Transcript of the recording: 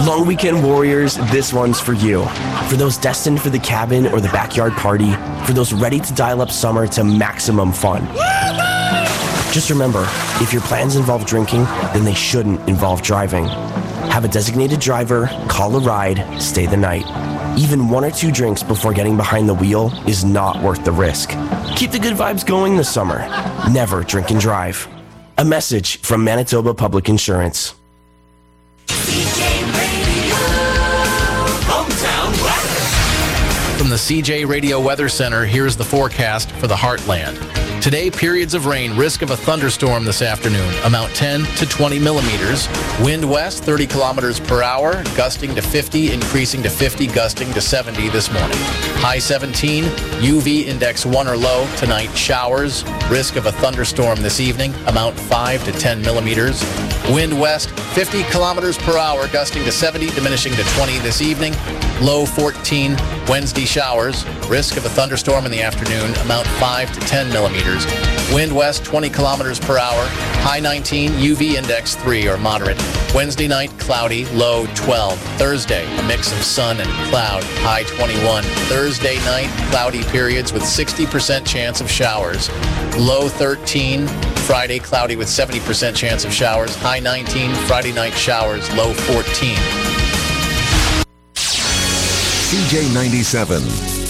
Long weekend warriors, this one's for you. For those destined for the cabin or the backyard party, for those ready to dial up summer to maximum fun. Just remember, if your plans involve drinking, then they shouldn't involve driving. Have a designated driver, call a ride, stay the night. Even 1 or 2 drinks before getting behind the wheel is not worth the risk. Keep the good vibes going this summer. Never drink and drive. A message from Manitoba Public Insurance. From the CJ Radio Weather Center, here's the forecast for the Heartland. Today, periods of rain, risk of a thunderstorm this afternoon, amount 10 to 20 millimeters. Wind west, 30 kilometers per hour, gusting to 50, increasing to 50, gusting to 70 this morning. High 17, UV index 1 or low. Tonight, showers, risk of a thunderstorm this evening, amount 5 to 10 millimeters. Wind west, 50 kilometers per hour, gusting to 70, diminishing to 20 this evening. Low 14, Wednesday showers, risk of a thunderstorm in the afternoon, amount 5 to 10 millimeters. Wind west 20 kilometers per hour, high 19, UV index 3 or moderate. Wednesday night, cloudy, low 12. Thursday, a mix of sun and cloud, high 21. Thursday night, cloudy periods with 60% chance of showers, low 13. Friday, cloudy with 70% chance of showers, high 19. Friday night showers, low 14. CJ 97.